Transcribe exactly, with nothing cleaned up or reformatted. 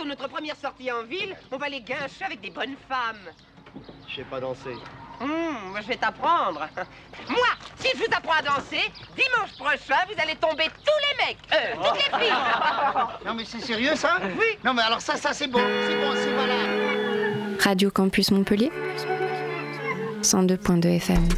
notre première sortie en ville, on va les guincher avec des bonnes femmes. Je sais pas danser. Hum, je vais t'apprendre. Moi, si je vous apprends à danser, dimanche prochain, vous allez tomber tous les mecs, euh, toutes les filles. Non mais c'est sérieux ça? Oui. Non mais alors ça, ça c'est bon, c'est bon, c'est malade. Radio Campus Montpellier, cent deux point deux F M.